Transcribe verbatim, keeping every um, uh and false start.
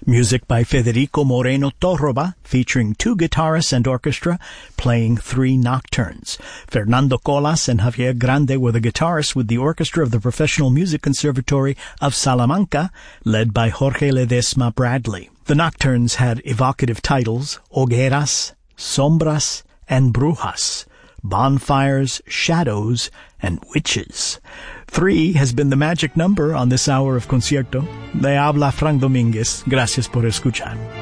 Music by Federico Moreno Torroba, featuring two guitarists and orchestra, playing three nocturnes. Fernando Colas and Javier Grande were the guitarists with the orchestra of the Professional Music Conservatory of Salamanca, led by Jorge Ledesma Bradley. The nocturnes had evocative titles: Hogueras, Sombras, and Brujas, Bonfires, Shadows, and Witches. Three has been the magic number on this hour of Concierto. Le habla Frank Domínguez. Gracias por escuchar.